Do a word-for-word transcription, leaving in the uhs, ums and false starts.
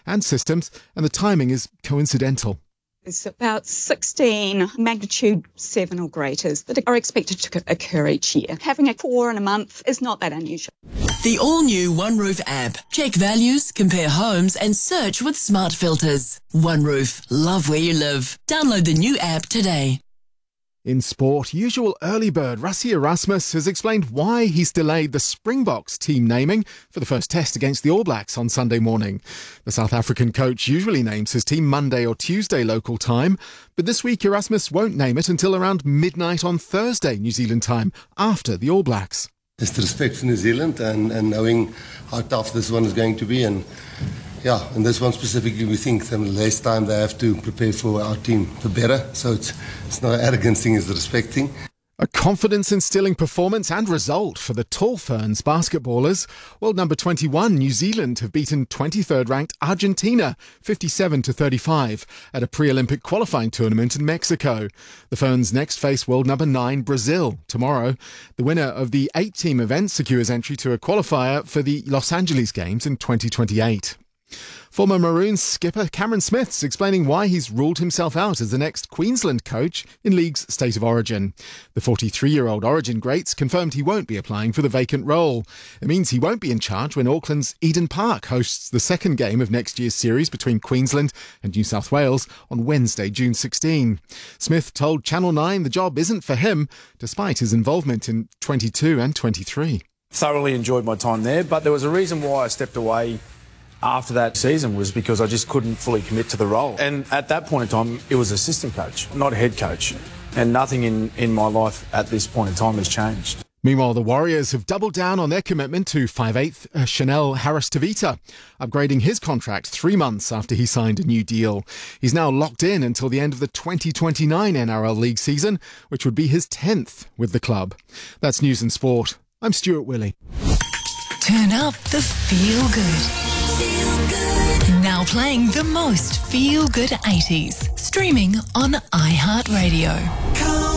and systems, and the timing is coincidental. It's about sixteen magnitude seven or greaters that are expected to occur each year. Having a four in a month is not that unusual. The all-new OneRoof app. Check values, compare homes and search with smart filters. OneRoof. Love where you live. Download the new app today. In sport, usual early bird Rassie Erasmus has explained why he's delayed the Springboks team naming for the first test against the All Blacks on Sunday morning. The South African coach usually names his team Monday or Tuesday local time, but this week Erasmus won't name it until around midnight on Thursday New Zealand time, after the All Blacks. Just respect for New Zealand and, and knowing how tough this one is going to be, and yeah, and this one specifically, we think the less time they have to prepare for our team, the better. So it's it's not an arrogance thing, it's the respect thing. A confidence-instilling performance and result for the Tall Ferns basketballers. World number twenty-one, New Zealand, have beaten twenty-third ranked Argentina fifty-seven to thirty-five at a pre-Olympic qualifying tournament in Mexico. The Ferns next face world number nine, Brazil, tomorrow. The winner of the eight-team event secures entry to a qualifier for the Los Angeles Games in twenty twenty-eight. Former Maroons skipper Cameron Smith's explaining why he's ruled himself out as the next Queensland coach in League's State of Origin. The forty-three-year-old Origin greats confirmed he won't be applying for the vacant role. It means he won't be in charge when Auckland's Eden Park hosts the second game of next year's series between Queensland and New South Wales on Wednesday, June sixteenth. Smith told Channel nine the job isn't for him, despite his involvement in twenty-two and twenty-three. Thoroughly enjoyed my time there, but there was a reason why I stepped away after that season, was because I just couldn't fully commit to the role. And at that point in time, it was assistant coach, not head coach. And nothing in, in my life at this point in time has changed. Meanwhile, the Warriors have doubled down on their commitment to five eighth uh, Chanel Harris-Tavita, upgrading his contract three months after he signed a new deal. He's now locked in until the end of the twenty twenty-nine N R L League season, which would be his tenth with the club. That's News and Sport. I'm Stuart Willey. Turn up the feel good. Feel good. Now playing the most feel good eighties. Streaming on iHeartRadio. Come